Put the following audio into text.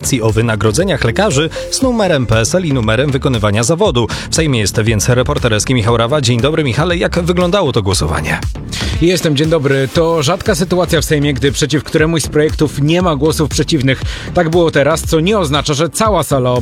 informacji o wynagrodzeniach lekarzy z numerem PESEL i numerem wykonywania zawodu. W Sejmie jest więc reporterski Michał Rawa. Dzień dobry, Michale. Jak wyglądało to głosowanie? Jestem, dzień dobry. To rzadka sytuacja w Sejmie, gdy przeciw któremuś z projektów nie ma głosów przeciwnych. Tak było teraz, co nie oznacza, że cała sala